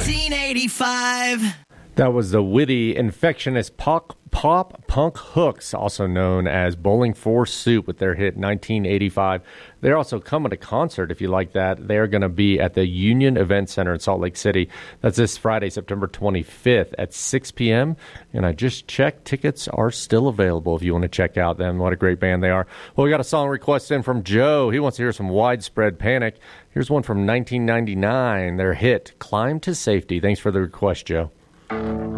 1985. That was the witty, infectious pop punk Hooks, also known as Bowling for Soup, with their hit 1985. They're also coming to concert, if you like that. They're going to be at the Union Event Center in Salt Lake City. That's this Friday, September 25th at 6 p.m. And I just checked. Tickets are still available if you want to check out them. What a great band they are. Well, we got a song request in from Joe. He wants to hear some Widespread Panic. Here's one from 1999, their hit, Climb to Safety. Thanks for the request, Joe.